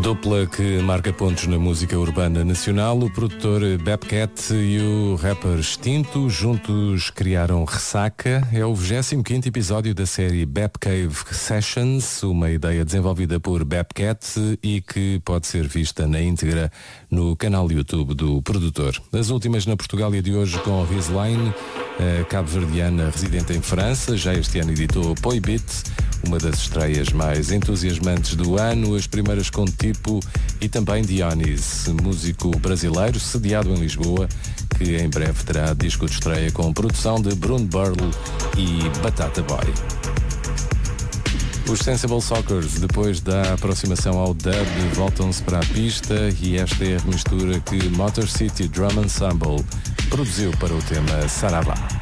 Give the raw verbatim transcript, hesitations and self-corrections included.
Dupla que marca pontos na música urbana nacional, o produtor Bebcat e o rapper Extinto juntos criaram Ressaca. É o vigésimo quinto episódio da série Bebcave Sessions, uma ideia desenvolvida por Bebcat e que pode ser vista na íntegra no canal YouTube do produtor. As últimas na Portugália de hoje com Rizline, a cabo-verdiana residente em França, já este ano editou Poibit, uma das estreias mais entusiasmantes do ano, as primeiras com tipo, e também Dionis, músico brasileiro sediado em Lisboa, que em breve terá disco de estreia com produção de Bruno Burle e Batata Boy. Os Sensible Sockers, depois da aproximação ao dub, voltam-se para a pista e esta é a remistura que Motor City Drum Ensemble produziu para o tema Saravá.